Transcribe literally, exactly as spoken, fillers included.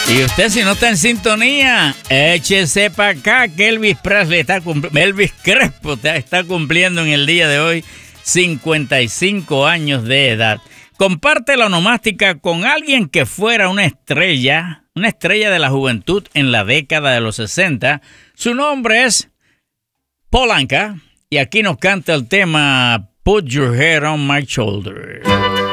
Y usted, si no está en sintonía, échese para acá que Elvis Presley está cumpliendo, Elvis Crespo está cumpliendo en el día de hoy cincuenta y cinco años de edad. Comparte la onomástica con alguien que fuera una estrella, una estrella de la juventud en la década de los sesenta. Su nombre es Paul Anka y aquí nos canta el tema Put Your Head on My Shoulder.